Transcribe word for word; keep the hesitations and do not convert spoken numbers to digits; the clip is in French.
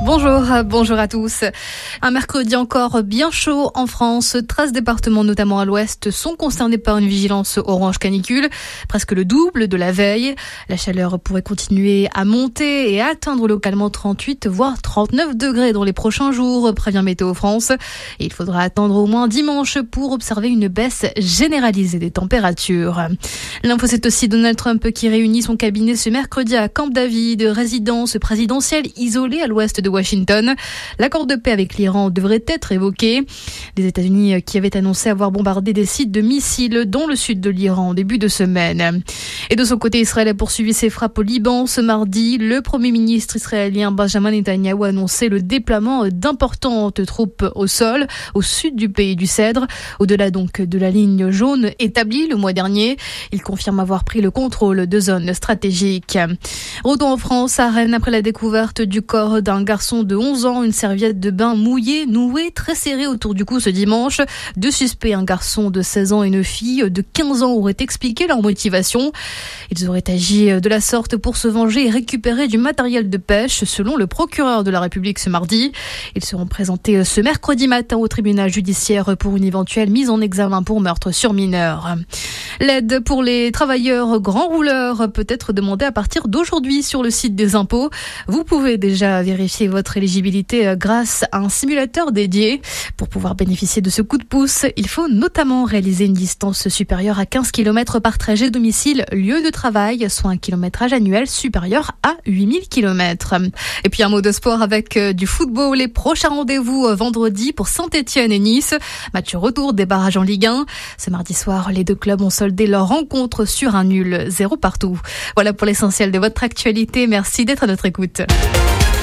Bonjour, bonjour à tous. Un mercredi encore bien chaud en France. treize départements, notamment à l'ouest, sont concernés par une vigilance orange canicule, presque le double de la veille. La chaleur pourrait continuer à monter et atteindre localement trente-huit, voire trente-neuf degrés dans les prochains jours, prévient Météo France. Et il faudra attendre au moins dimanche pour observer une baisse généralisée des températures. L'info, c'est aussi Donald Trump qui réunit son cabinet ce mercredi à Camp David, résidence présidentielle isolée à l'ouest de Washington. L'accord de paix avec l'Iran devrait être évoqué. Les États-Unis qui avaient annoncé avoir bombardé des sites de missiles dans le sud de l'Iran en début de semaine. Et de son côté, Israël a poursuivi ses frappes au Liban ce mardi. Le Premier ministre israélien Benjamin Netanyahou a annoncé le déploiement d'importantes troupes au sol, au sud du pays du Cèdre, au-delà donc de la ligne jaune établie le mois dernier. Il confirme avoir pris le contrôle de zones stratégiques. Retour en France, à Rennes, après la découverte du corps d'un garçon de onze ans, une serviette de bain mouillée, nouée, très serrée autour du cou ce dimanche. Deux suspects, un garçon de seize ans et une fille de quinze ans, auraient expliqué leur motivation. Ils auraient agi de la sorte pour se venger et récupérer du matériel de pêche, selon le procureur de la République ce mardi. Ils seront présentés ce mercredi matin au tribunal judiciaire pour une éventuelle mise en examen pour meurtre sur mineur. L'aide pour les travailleurs grands rouleurs peut être demandée à partir d'aujourd'hui sur le site des impôts. Vous pouvez déjà vérifier votre éligibilité grâce à un simulateur dédié. Pour pouvoir bénéficier de ce coup de pouce, il faut notamment réaliser une distance supérieure à quinze kilomètres par trajet domicile-lieu de travail, soit un kilométrage annuel supérieur à huit mille kilomètres. Et puis un mot de sport avec du football. Les prochains rendez-vous vendredi pour Saint-Etienne et Nice. Match retour des barrages en Ligue un. Ce mardi soir, les deux clubs ont soldé leur rencontre sur un nul zéro partout. Voilà pour l'essentiel de votre actualité. Merci d'être à notre écoute.